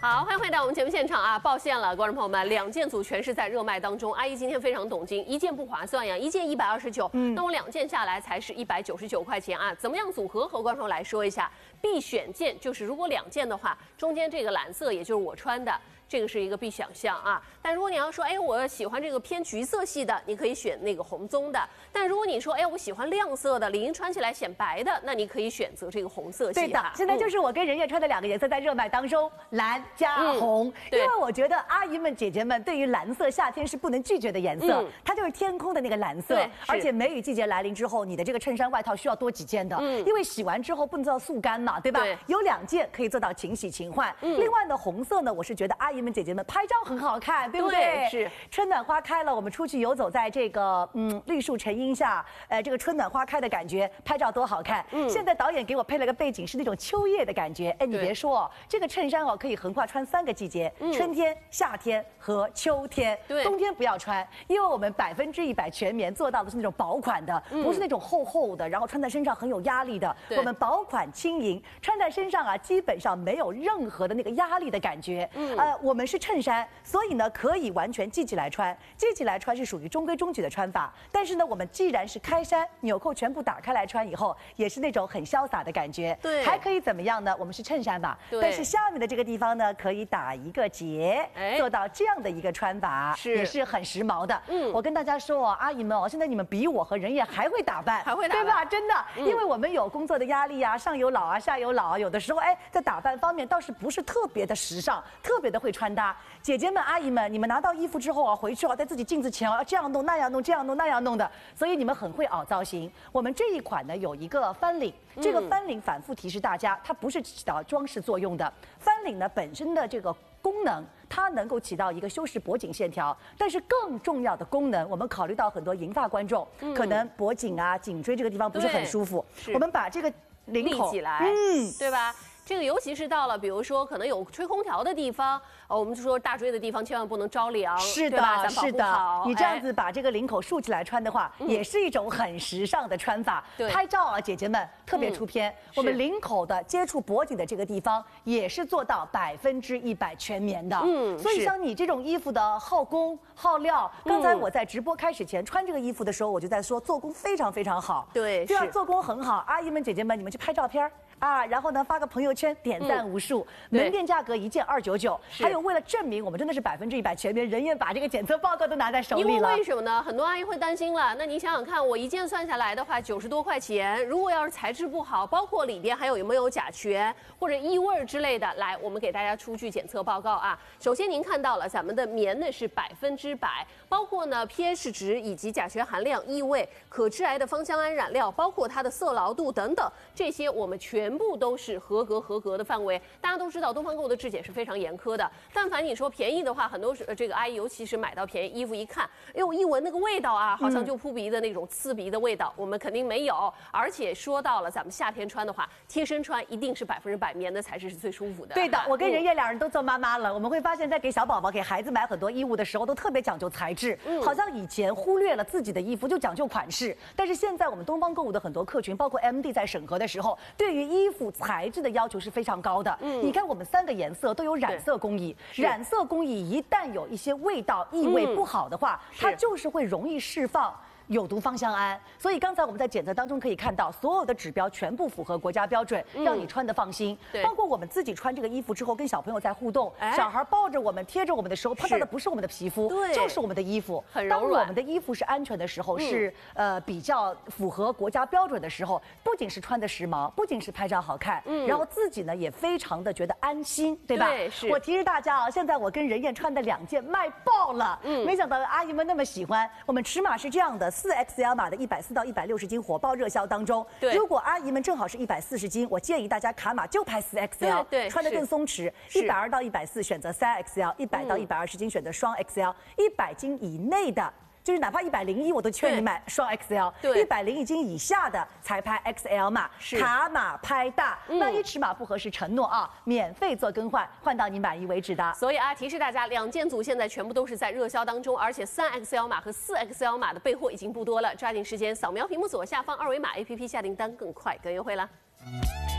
好，欢迎回到我们节目现场啊！抱歉了，观众朋友们，两件组全是在热卖当中。阿姨今天非常懂经，一件不划算呀，一件129，那我2件下来才是199块钱啊！怎么样组合？和观众来说一下，必选件就是如果2件的话，中间这个蓝色也就是我穿的。 这个是一个必选项啊，但如果你要说，哎，我喜欢这个偏橘色系的，你可以选那个红棕的。但如果你说，哎，我喜欢亮色的，李英穿起来显白的，那你可以选择这个红色系。 对的，现在就是我跟任烨穿的2个颜色在热卖当中，蓝加红。因为我觉得阿姨们、姐姐们对于蓝色夏天是不能拒绝的颜色，它就是天空的那个蓝色。而且梅雨季节来临之后，你的这个衬衫外套需要多几件的，因为洗完之后不能做到速干嘛，对吧？有2件可以做到勤洗勤换。另外呢，红色呢，我是觉得阿姨们、姐姐们拍照 很好看，对不对？是春暖花开了，我们出去游走在这个绿树成荫下，这个春暖花开的感觉，拍照多好看。现在导演给我配了个背景，是那种秋叶的感觉。哎，你别说哦，这个衬衫哦可以横跨穿3个季节，春天、夏天和秋天。对，冬天不要穿，因为我们100%全棉做到的是那种薄款的，不是那种厚厚的，然后穿在身上很有压力的。我们薄款轻盈，穿在身上啊，基本上没有任何的那个压力的感觉。我们是衬衫。 所以呢，可以完全系起来穿，系起来穿是属于中规中矩的穿法。但是呢，我们既然是开衫，纽扣全部打开来穿以后，也是那种很潇洒的感觉。对，还可以怎么样呢？我们是衬衫吧，但是下面的这个地方呢，可以打一个结，做到这样的一个穿法，也是很时髦的。我跟大家说哦，阿姨们哦，现在你们比我和任烨还会打扮，对吧？真的，因为我们有工作的压力啊，上有老啊，下有老啊，有的时候哎，在打扮方面倒是不是特别的时尚，特别的会穿搭。 姐姐们、阿姨们，你们拿到衣服之后啊，回去啊，在自己镜子前啊，这样弄、那样弄、这样弄、那样弄的，所以你们很会凹造型。我们这一款呢，有一个翻领，这个翻领反复提示大家，它不是起到装饰作用的。翻领呢本身的这个功能，它能够起到一个修饰脖颈线条，但是更重要的功能，我们考虑到很多银发观众，可能脖颈啊、颈椎这个地方不是很舒服，我们把这个领口立起来，对吧？ 这个尤其是到了，比如说可能有吹空调的地方，我们就说大椎的地方千万不能着凉， 是的，是的。你这样子把这个领口竖起来穿的话，也是一种很时尚的穿法。拍照啊，姐姐们特别出片。我们领口的接触脖颈的这个地方，也是做到100%全棉的。所以像你这种衣服的耗工耗料，刚才我在直播开始前穿这个衣服的时候，我就在说做工非常非常好。对，这样做工很好。阿姨们、姐姐们，你们去拍照片。 啊，然后呢，发个朋友圈，点赞无数。门店价格1件299，还有为了证明我们真的是100%全棉，任烨把这个检测报告都拿在手里了。 因为为什么呢？很多阿姨会担心了。那你想想看，我1件算下来的话，90多块钱。如果要是材质不好，包括里边还有没有甲醛或者异味之类的，来，我们给大家出具检测报告啊。首先您看到了，咱们的棉呢是100%，包括呢 pH 值以及甲醛含量、异味、可致癌的芳香胺染料，包括它的色牢度等等，这些我们全部都是合格的范围。大家都知道，东方购的质检是非常严苛的。但凡你说便宜的话，很多这个阿姨，尤其是买到便宜衣服一看，哎呦，一闻那个味道啊，好像就扑鼻的那种刺鼻的味道，我们肯定没有。而且说到了咱们夏天穿的话，贴身穿一定是100%棉的才是最舒服的。 对的，我跟任烨2人都做妈妈了，我们会发现，在给小宝宝、给孩子买很多衣物的时候，都特别讲究材质，好像以前忽略了自己的衣服就讲究款式，但是现在我们东方购物的很多客群，包括 MD 在审核的时候，对于衣服材质的要求是非常高的。你看我们3个颜色都有染色工艺，染色工艺一旦有一些味道、异味不好的话，它就是会容易释放 有毒芳香胺，所以刚才我们在检测当中可以看到，所有的指标全部符合国家标准，让你穿得放心。包括我们自己穿这个衣服之后，跟小朋友在互动，小孩抱着我们、贴着我们的时候，碰到的不是我们的皮肤，就是我们的衣服。很柔软。当我们的衣服是安全的时候，是比较符合国家标准的时候，不仅是穿的时髦，不仅是拍照好看，然后自己呢也非常的觉得安心，对吧？对，是。我提示大家啊，现在我跟任烨穿的2件卖爆了，没想到阿姨们那么喜欢。我们尺码是这样的。 4XL 码的140到160斤火爆热销当中，如果阿姨们正好是140斤，我建议大家卡码就拍4XL，穿得更松弛。120到140选择3XL，100到120斤选择双 XL，100斤以内的。 就是哪怕101，我都劝你买双 XL，101斤以下的才拍 XL 码，卡码拍大。万一尺码不合适，承诺啊，免费做更换，换到你满意为止的。 所以啊，提示大家，2件组现在全部都是在热销当中，而且3XL 码和4XL 码的备货已经不多了，抓紧时间扫描屏幕左下方2维码 APP 下订单，更快更优惠了。